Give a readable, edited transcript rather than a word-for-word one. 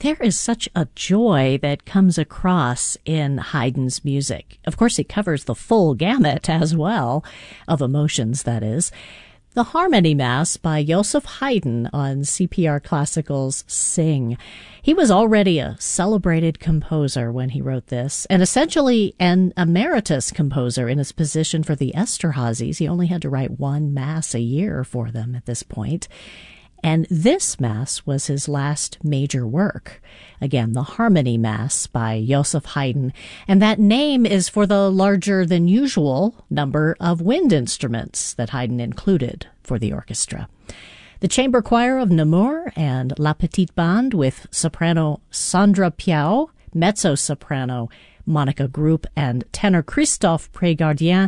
There is such a joy that comes across in Haydn's music. Of course, he covers the full gamut as well, of emotions, that is. The Harmony Mass by Joseph Haydn on CPR Classical's Sing. He was already a celebrated composer when he wrote this, and essentially an emeritus composer in his position for the Esterházys. He only had to write one mass a year for them at this point. And this Mass was his last major work. Again, the Harmony Mass by Joseph Haydn. And that name is for the larger than usual number of wind instruments that Haydn included for the orchestra. The chamber choir of Namur and La Petite Bande with soprano Sandra Piau, mezzo-soprano Monica Group, and tenor Christophe Prégardien